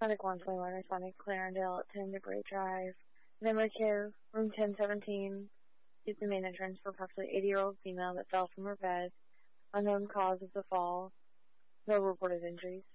Sonic 121 or Sonic Clarendale at 10 Debray Drive. Memory care, room 1017, is the main entrance for approximately 80-year-old female that fell from her bed. Unknown cause of the fall. No reported injuries.